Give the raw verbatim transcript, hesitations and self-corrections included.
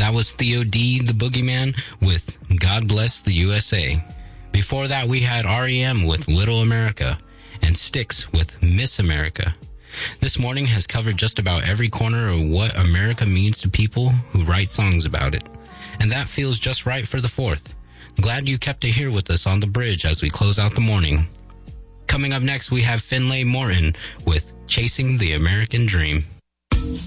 That was Theo D, the Boogeyman, with God Bless the U S A. Before that, we had R E M with Little America and Styx with Miss America. This morning has covered just about every corner of what America means to people who write songs about it. And that feels just right for the fourth. Glad you kept it here with us on the bridge as we close out the morning. Coming up next, we have Finlay Morton with Chasing the American Dream.